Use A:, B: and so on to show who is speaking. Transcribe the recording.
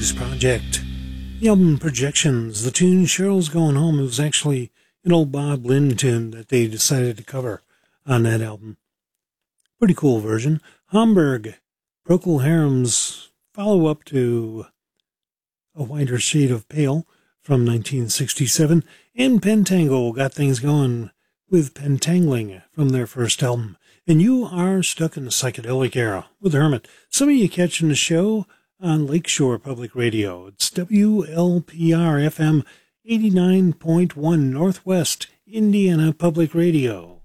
A: Blues Project. The album Projections, the tune Cheryl's Going Home, it was actually an old Bob Lynn tune that they decided to cover on that album. Pretty cool version. Hamburg, Procol Harum's follow-up to A Whiter Shade of Pale from 1967, and Pentangle got things going with Pentangling from their first album. And you are stuck in the psychedelic era with Hermit. Some of you catching the show on Lakeshore Public Radio. It's WLPR FM 89.1 Northwest Indiana Public Radio.